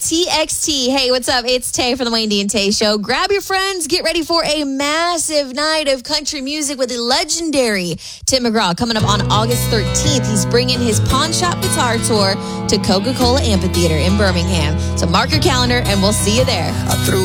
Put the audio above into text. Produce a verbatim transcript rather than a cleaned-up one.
T X T. Hey, what's up? It's Tay from the Wayne D and Tay Show. Grab your friends. Get ready for a massive night of country music with the legendary Tim McGraw coming up on August thirteenth. He's bringing his Pawn Shop Guitar Tour to Coca-Cola Amphitheater in Birmingham. So mark your calendar, and we'll see you there. I threw